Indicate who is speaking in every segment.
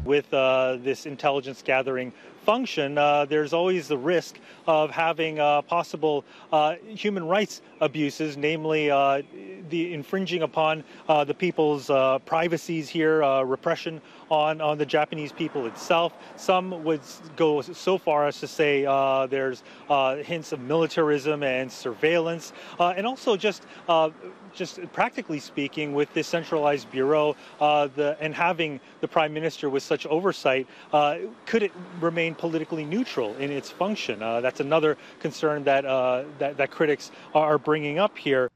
Speaker 1: With this intelligence gathering function, there's always the risk of having possible human rights abuses, namely the infringing upon the people's privacies here, repression on the Japanese people itself. Some would go so far as to say there's hints of militarism and surveillance, and also just practically speaking, with this centralized bureau and having the prime minister with such oversight, could it remain politically neutral in its function? That's another concern that critics are bringing up here.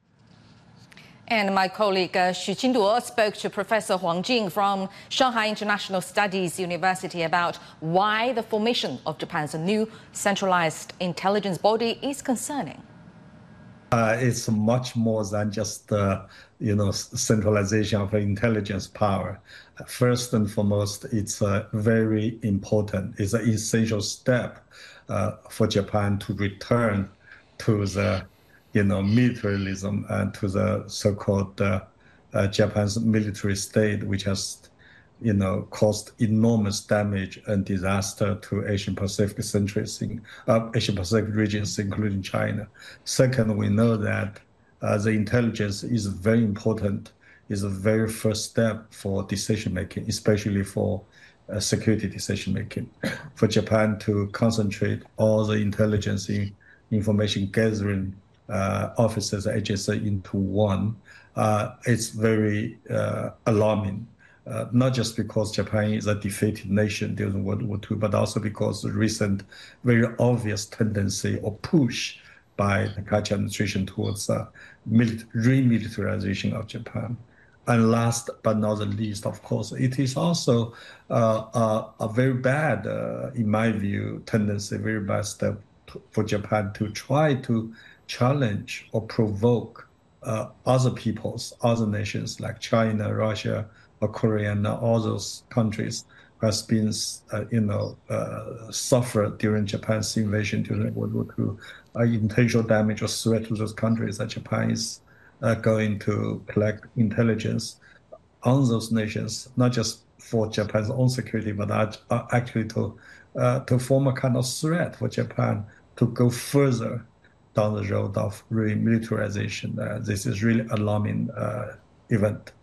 Speaker 2: And my colleague Xu Qingduo spoke to Professor Huang Jing from Shanghai International Studies University about why the formation of Japan's new centralized intelligence body is concerning.
Speaker 3: It's much more than just centralization of intelligence power. First and foremost, it's very important. It's an essential step for Japan to return to the militarism and to the so-called Japan's military state, which has caused enormous damage and disaster to Asian Pacific regions, including China. Second, we know that the intelligence is very important, is the very first step for decision-making, especially for security decision-making. For Japan to concentrate all the intelligence information gathering offices, agencies into one, it's very alarming. Not just because Japan is a defeated nation during World War II, but also because the recent very obvious tendency or push by the Carter administration towards remilitarization of Japan. And last but not the least, of course, it is also a very bad, in my view, tendency, very bad step for Japan to try to challenge or provoke other peoples, other nations like China, Russia, or Korea, and all those countries who has been, suffered during Japan's invasion during World War II, intentional damage or threat to those countries that Japan is going to collect intelligence on those nations, not just for Japan's own security, but actually to form a kind of threat for Japan to go further down the road of remilitarization. This is really alarming event.